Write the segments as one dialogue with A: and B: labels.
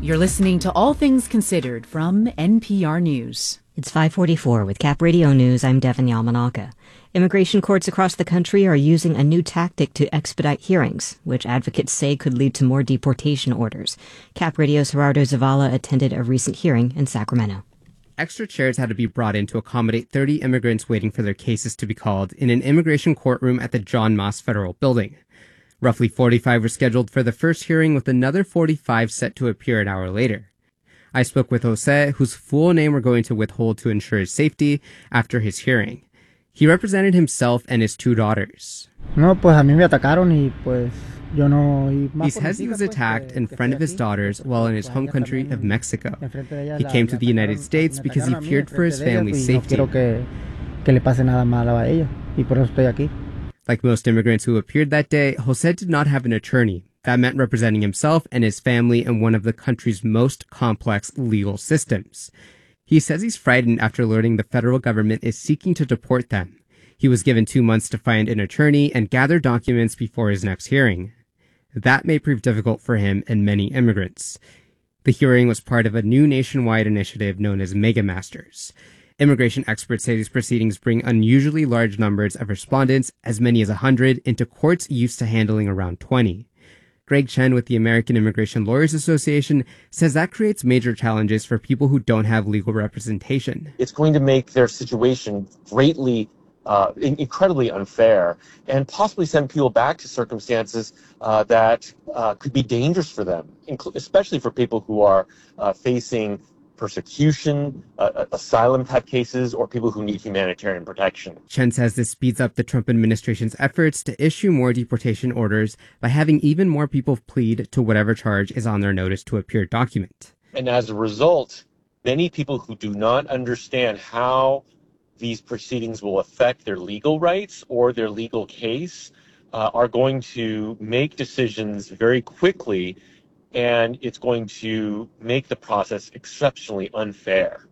A: You're listening to All Things Considered from NPR News.
B: It's 5:44 with Cap Radio News. I'm Devin Yamanaka. Immigration courts across the country are using a new tactic to expedite hearings, which advocates say could lead to more deportation orders. Cap Radio's Gerardo Zavala attended a recent hearing in Sacramento.
C: Extra chairs had to be brought in to accommodate 30 immigrants waiting for their cases to be called in an immigration courtroom at the John Moss Federal Building. Roughly 45 were scheduled for the first hearing, with another 45 set to appear an hour later. I spoke with Jose, whose full name we're going to withhold to ensure his safety, after his hearing. He represented himself and his two daughters.
D: He
C: says he was attacked in front of his daughters while in his home country of Mexico. He came to the United States because he feared for his family's safety. Like most immigrants who appeared that day, Jose did not have an attorney. That meant representing himself and his family in one of the country's most complex legal systems. He says he's frightened after learning the federal government is seeking to deport them. He was given 2 months to find an attorney and gather documents before his next hearing. That may prove difficult for him and many immigrants. The hearing was part of a new nationwide initiative known as Mega Masters. Immigration experts say these proceedings bring unusually large numbers of respondents, as many as 100, into courts used to handling around 20. Greg Chen with the American Immigration Lawyers Association says that creates major challenges for people who don't have legal representation.
E: It's going to make their situation incredibly unfair and possibly send people back to circumstances that could be dangerous for them, especially for people who are facing persecution, asylum-type cases, or people who need humanitarian protection.
C: Chen says this speeds up the Trump administration's efforts to issue more deportation orders by having even more people plead to whatever charge is on their notice to appear document.
E: And as a result, many people who do not understand how these proceedings will affect their legal rights or their legal case are going to make decisions very quickly, and it's going to make the process exceptionally unfair.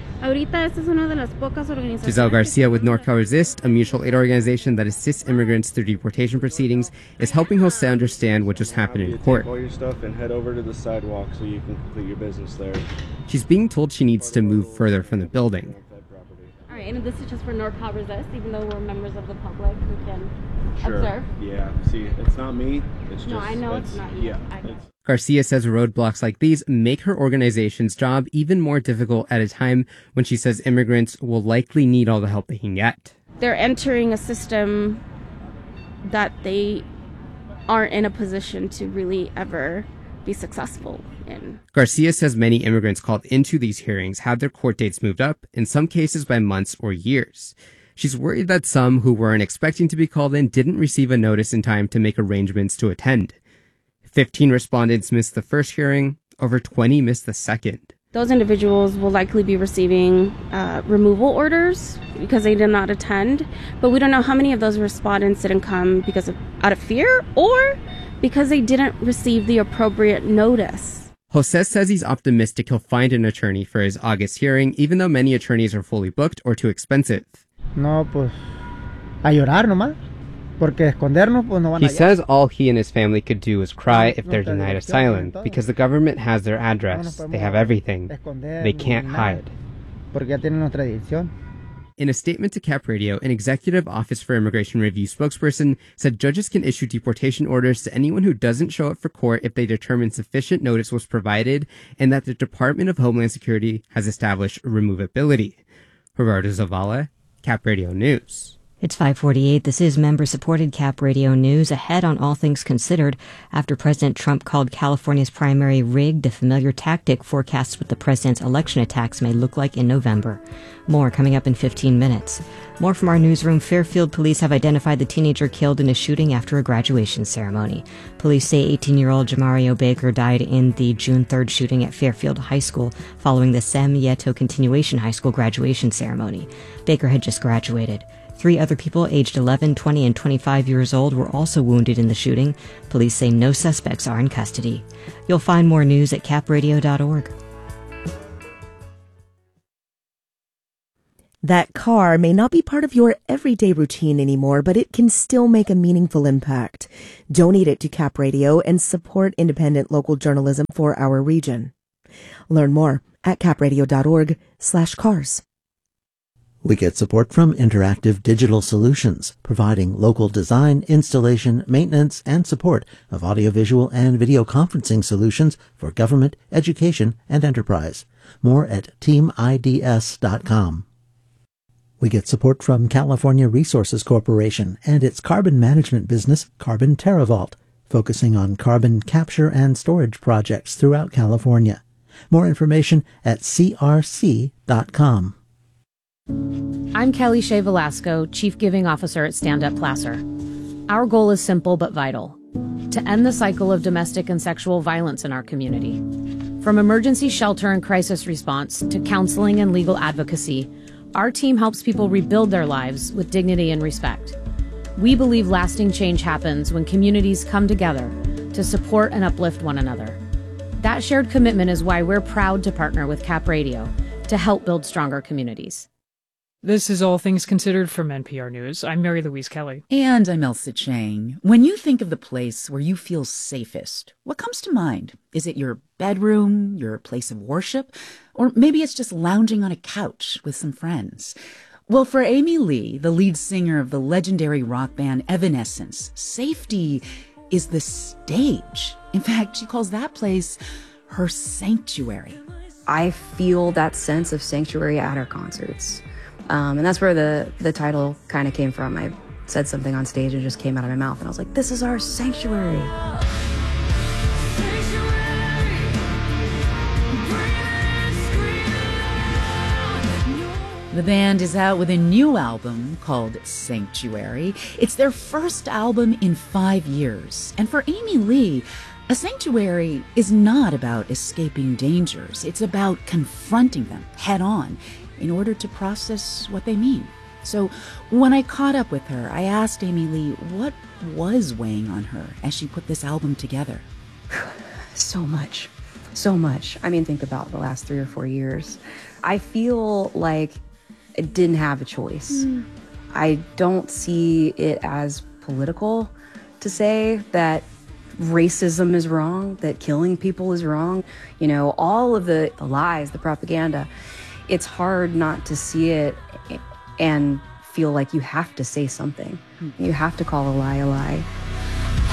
C: Giselle Garcia with NorCal Resist, a mutual aid organization that assists immigrants through deportation proceedings, is helping Jose understand what just happened in court.
F: Take all your stuff and head over to the sidewalk so you can complete your business there.
C: She's being told she needs to move further from the building.
G: All right, and this is just for NorCal Resist, even though we're members of the public who can observe?
F: Yeah, see, it's not me. It's just...
G: No, I know it's not you.
F: Yeah.
C: Garcia says roadblocks like these make her organization's job even more difficult at a time when she says immigrants will likely need all the help they can get.
G: They're entering a system that they aren't in a position to really ever be successful in.
C: Garcia says many immigrants called into these hearings had their court dates moved up, in some cases by months or years. She's worried that some who weren't expecting to be called in didn't receive a notice in time to make arrangements to attend. 15 respondents missed the first hearing, over 20 missed the second.
G: Those individuals will likely be receiving removal orders because they did not attend, but we don't know how many of those respondents didn't come out of fear or because they didn't receive the appropriate notice.
C: Jose says he's optimistic he'll find an attorney for his August hearing, even though many attorneys are fully booked or too expensive.
D: No, pues, a llorar nomás.
C: He says all he and his family could do is cry if they're denied asylum, because the government has their address, they have everything, they can't hide. In a statement to Cap Radio, an Executive Office for Immigration Review spokesperson said judges can issue deportation orders to anyone who doesn't show up for court if they determine sufficient notice was provided and that the Department of Homeland Security has established removability. Gerardo Zavala, Cap Radio News.
B: It's 5:48. This is member-supported Cap Radio News. Ahead on All Things Considered, after President Trump called California's primary rigged, a familiar tactic forecasts what the president's election attacks may look like in November. More coming up in 15 minutes. More from our newsroom. Fairfield police have identified the teenager killed in a shooting after a graduation ceremony. Police say 18-year-old Jamario Baker died in the June 3rd shooting at Fairfield High School following the Sem Yeto Continuation High School graduation ceremony. Baker had just graduated. 3 other people aged 11, 20, and 25 years old were also wounded in the shooting. Police say no suspects are in custody. You'll find more news at capradio.org.
H: That car may not be part of your everyday routine anymore, but it can still make a meaningful impact. Donate it to Cap Radio and support independent local journalism for our region. Learn more at capradio.org/cars.
I: We get support from Interactive Digital Solutions, providing local design, installation, maintenance, and support of audiovisual and video conferencing solutions for government, education, and enterprise. More at teamids.com. We get support from California Resources Corporation and its carbon management business, Carbon TerraVault, focusing on carbon capture and storage projects throughout California. More information at crc.com.
J: I'm Kelly Shea Velasco, Chief Giving Officer at Stand Up Placer. Our goal is simple but vital: to end the cycle of domestic and sexual violence in our community. From emergency shelter and crisis response to counseling and legal advocacy, our team helps people rebuild their lives with dignity and respect. We believe lasting change happens when communities come together to support and uplift one another. That shared commitment is why we're proud to partner with Cap Radio to help build stronger communities.
K: This is All Things Considered from NPR News. I'm Mary Louise Kelly.
A: And I'm Elsa Chang. When you think of the place where you feel safest, what comes to mind? Is it your bedroom, your place of worship? Or maybe it's just lounging on a couch with some friends? Well, for Amy Lee, the lead singer of the legendary rock band Evanescence, safety is the stage. In fact, she calls that place her sanctuary.
L: I feel that sense of sanctuary at her concerts. And that's where the title kind of came from. I said something on stage and it just came out of my mouth. And I was like, this is our sanctuary.
A: The band is out with a new album called Sanctuary. It's their first album in 5 years. And for Amy Lee, a sanctuary is not about escaping dangers. It's about confronting them head on in order to process what they mean. So when I caught up with her, I asked Amy Lee what was weighing on her as she put this album together.
L: So much. I mean, think about the last 3 or 4 years. I feel like I didn't have a choice. I don't see it as political to say that racism is wrong, that killing people is wrong. You know, all of the lies, the propaganda. It's hard not to see it and feel like you have to say something. You have to call a lie a lie.